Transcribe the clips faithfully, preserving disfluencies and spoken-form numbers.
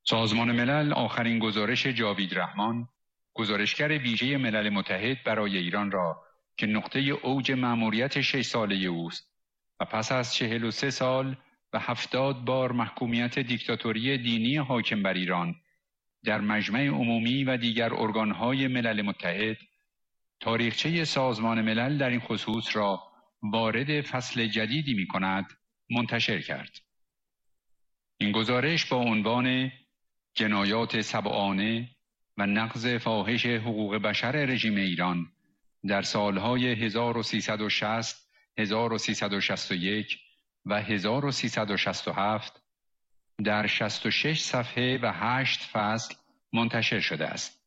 سازمان ملل آخرین گزارش جاوید رحمان، گزارشگر ویژه ملل متحد برای ایران را که نقطه اوج مأموریت شش ساله اوست و پس از چهل و سه سال و هفتاد بار محکومیت دیکتاتوری دینی حاکم بر ایران در مجمع عمومی و دیگر ارگانهای ملل متحد، تاریخچه سازمان ملل در این خصوص را وارد فصل جدیدی می کند منتشر کرد. این گزارش با عنوان جنایات سبعانه و نقض فاحش حقوق بشر رژیم ایران در سالهای هزار و سیصد و شصت، هزار و سیصد و شصت و یک و هزار و سیصد و شصت و هفت در شصت و شش صفحه و هشت فصل منتشر شده است.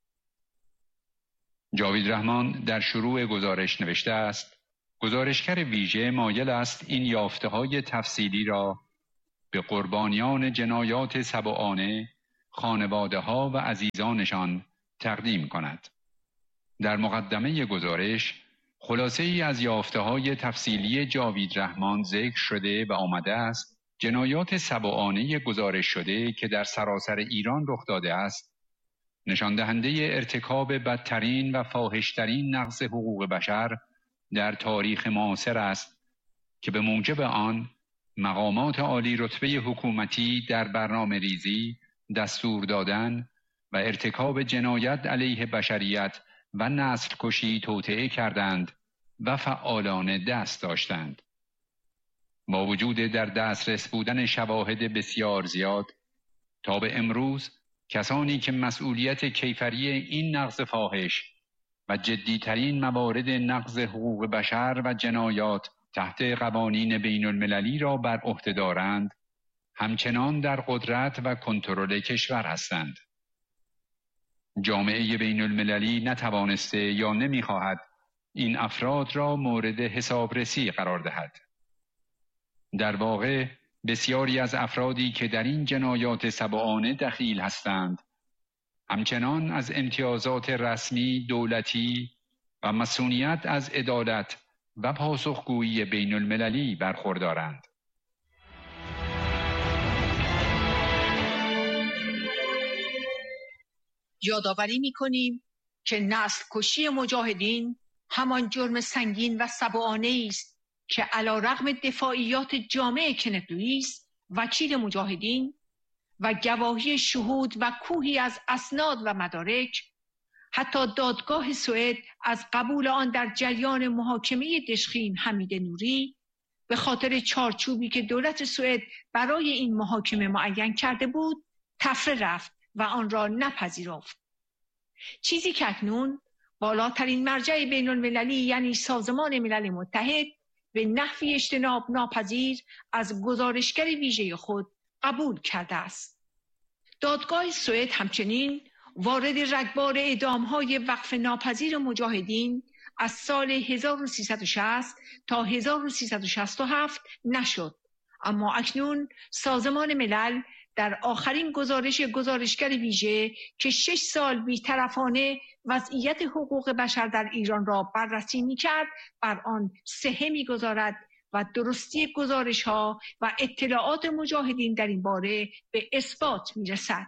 جاوید رحمان در شروع گزارش نوشته است: گزارشگر ویژه مایل است این یافته‌های تفصیلی را به قربانیان جنایات سبعانه، خانواده‌ها و عزیزانشان تقدیم کند. در مقدمه گزارش خلاصه ای از یافته‌های تفصیلی جاوید رحمان ذکر شده و آمده است جنایات سبعانه گزارش شده که در سراسر ایران رخ داده است، نشان دهنده ارتکاب بدترین و فاحش‌ترین نقض حقوق بشر در تاریخ معاصر است که به موجب آن مقامات عالی رتبه حکومتی در برنامه ریزی، دستور دادن و ارتکاب جنایت علیه بشریت و نسل کشی توطئه کردند و فعالانه دست داشتند. با وجود در دسترس بودن شواهد بسیار زیاد، تا به امروز کسانی که مسئولیت کیفری این نقض فاحش و جدیترین موارد نقض حقوق بشر و جنایات تحت قوانین بین المللی را بر عهده دارند، همچنان در قدرت و کنترل کشور هستند. جامعه بین المللی نتوانسته یا نمیخواهد این افراد را مورد حسابرسی قرار دهد. در واقع بسیاری از افرادی که در این جنایات سبعانه دخیل هستند، همچنان از امتیازات رسمی، دولتی و مسئولیت از عدالت و پاسخگویی بین المللی برخوردارند. یادآوری می‌کنیم که نسل کشی مجاهدین همان جرم سنگین و سبعانه‌ای است که علیرغم دفاعیات جامع کنت لوئیس، وکیل مجاهدین، و گواهی شهود و کوهی از اسناد و مدارک، حتی دادگاه سوئد از قبول آن در جریان محاکمه دشخیم حمید نوری به خاطر چارچوبی که دولت سوئد برای این محاکمه معین کرده بود تفره رفت و آن را نپذیرفت. چیزی که اکنون بالاترین مرجع بین المللی یعنی سازمان ملل متحد به نحوی اجتناب ناپذیر از گزارشگر ویژه خود قبول کرده است. دادگاه سوئد همچنین وارد رگبار اعدام‌های وقف ناپذیر مجاهدین از سال هزار و سیصد و شصت تا هزار و سیصد و شصت و هفت نشد، اما اکنون سازمان ملل در آخرین گزارش گزارشگر ویژه که شش سال بی‌طرفانه وضعیت حقوق بشر در ایران را بررسی می‌کرد، بر آن صحه می‌گذارد و درستی گزارش‌ها و اطلاعات مجاهدین در این باره به اثبات می‌رسد.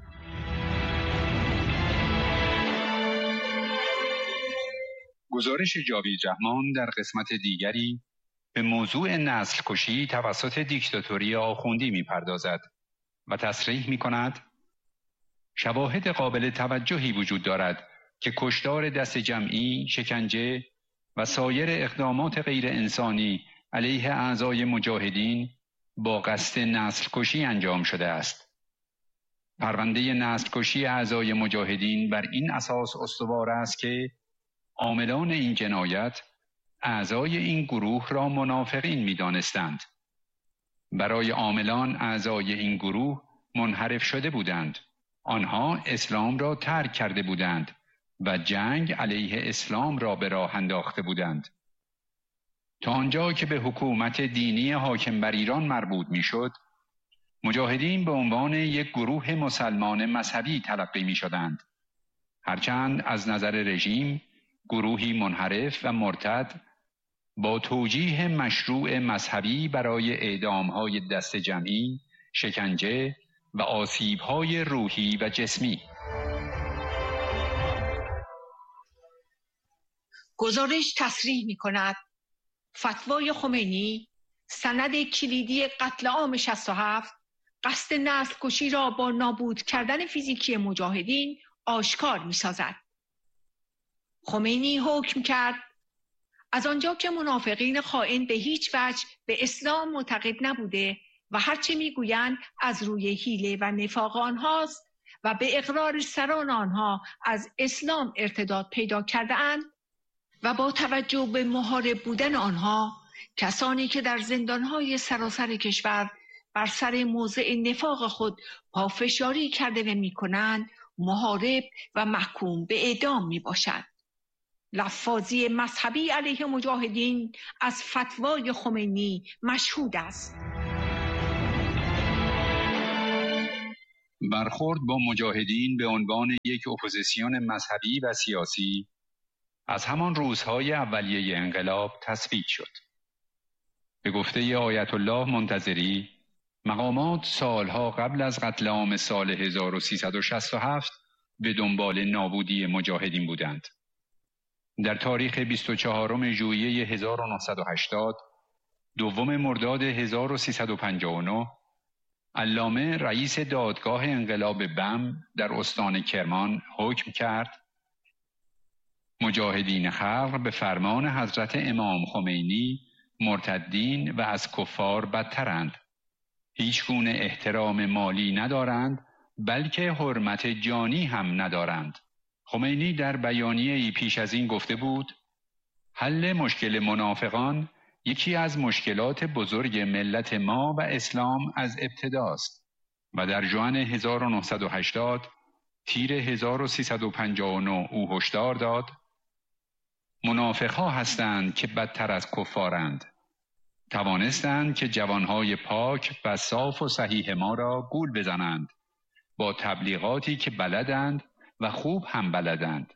گزارش جاوید رحمان در قسمت دیگری به موضوع نسل کشی توسط دیکتاتوری آخوندی می‌پردازد و تصریح می‌کند شواهد قابل توجهی وجود دارد که کشتار دست جمعی، شکنجه و سایر اقدامات غیر انسانی علیه اعضای مجاهدین با قصد نسل کشی انجام شده است. پرونده نسل کشی اعضای مجاهدین بر این اساس استوار است که عاملان این جنایت اعضای این گروه را منافقین می‌دانستند. برای عاملان اعضای این گروه منحرف شده بودند. آنها اسلام را ترک کرده بودند و جنگ علیه اسلام را به راه انداخته بودند. تا آنجا که به حکومت دینی حاکم بر ایران مربوط میشد، مجاهدین به عنوان یک گروه مسلمان مذهبی تلقی می شدند. هرچند از نظر رژیم گروهی منحرف و مرتد با توجیه مشروع مذهبی برای اعدام‌های دست جمعی، شکنجه و آسیب‌های روحی و جسمی. گزارش تصریح می‌کند فتوای خمینی سند کلیدی قتل عام شصت و هفت قصد نسل کشی را با نابود کردن فیزیکی مجاهدین آشکار می‌سازد. خمینی حکم کرد از آنجا که منافقین خائن به هیچ وجه به اسلام معتقد نبوده و هرچه میگویند از روی حیله و نفاق آنهاست و به اقرار سران آنها از اسلام ارتداد پیدا کرده اند و با توجه به محارب بودن آنها، کسانی که در زندانهای سراسر کشور بر سر موضع نفاق خود پافشاری کرده و میکنند، محارب و محکوم به اعدام می باشد. لفاظی مذهبی علیه مجاهدین از فتوای خمینی مشهود است. برخورد با مجاهدین به عنوان یک اپوزیسیون مذهبی و سیاسی از همان روزهای اولیه انقلاب تثبیت شد. به گفته آیت الله منتظری، مقامات سالها قبل از قتل عام سال هزار و سیصد و شصت و هفت به دنبال نابودی مجاهدین بودند. در تاریخ بیست و چهارم ژوئیه هزار و نهصد و هشتاد، دوم مرداد هزار و سیصد و پنجاه و نه، علامه رئیس دادگاه انقلاب بم در استان کرمان حکم کرد مجاهدین خلق به فرمان حضرت امام خمینی مرتدین و از کفار بدترند. هیچ گونه احترام مالی ندارند، بلکه حرمت جانی هم ندارند. خمینی در بیانیه ای پیش از این گفته بود حل مشکل منافقان یکی از مشکلات بزرگ ملت ما و اسلام از ابتداست و در ژوئن هزار و نهصد و هشتاد تیر هزار و سیصد و پنجاه و نه او هشدار داد منافقها هستند که بدتر از کفارند. توانستند که جوانهای پاک و صاف و صحیح ما را گول بزنند با تبلیغاتی که بلدند و خوب هم بلدند.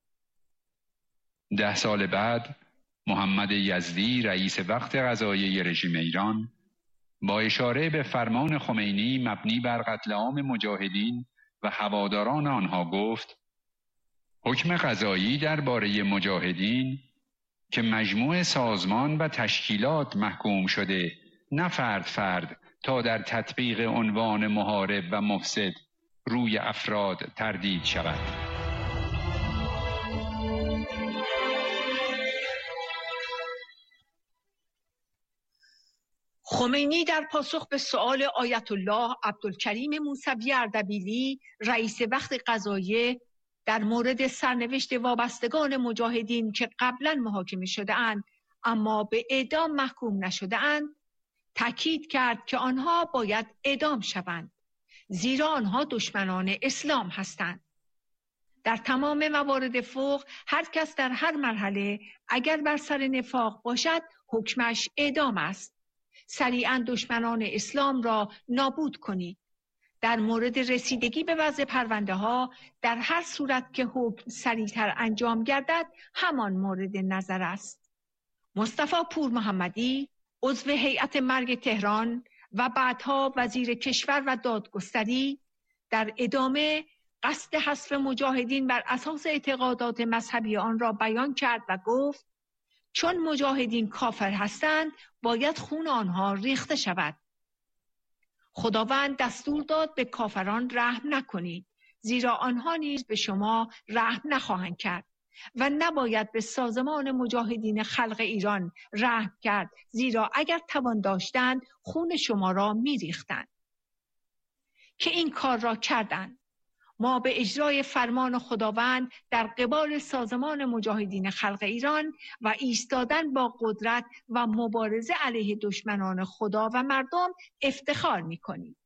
ده سال بعد محمد یزدی رئیس وقت قضاییه رژیم ایران با اشاره به فرمان خمینی مبنی بر قتل عام مجاهدین و هواداران آنها گفت حکم قضایی درباره مجاهدین که مجموع سازمان و تشکیلات محکوم شده نه فرد فرد تا در تطبیق عنوان محارب و مفسد روی افراد تردید شود. خمینی در پاسخ به سؤال آیت الله عبدالکریم موسوی اردبیلی رئیس وقت قضاییه در مورد سرنوشت وابستگان مجاهدین که قبلا محاکمه شده اند اما به اعدام محکوم نشده اند تاکید کرد که آنها باید اعدام شوند زیرا آنها دشمنان اسلام هستند. در تمام موارد فوق هر کس در هر مرحله اگر بر سر نفاق باشد حکمش اعدام است. سریعاً دشمنان اسلام را نابود کنید. در مورد رسیدگی به وضع پرونده ها در هر صورت که حکم سریعتر انجام گردد همان مورد نظر است. مصطفی پور محمدی عضو هیئت مرگ تهران و بعدها وزیر کشور و دادگستری در ادامه قصد حذف مجاهدین بر اساس اعتقادات مذهبی آن را بیان کرد و گفت چون مجاهدین کافر هستند باید خون آنها ریخته شود. خداوند دستور داد به کافران رحم نکنید زیرا آنها نیز به شما رحم نخواهند کرد و نباید به سازمان مجاهدین خلق ایران رحم کرد زیرا اگر توان داشتند خون شما را می‌ریختند. که این کار را کردند. ما به اجرای فرمان خداوند در قبال سازمان مجاهدین خلق ایران و ایستادن با قدرت و مبارزه علیه دشمنان خدا و مردم افتخار می‌کنیم.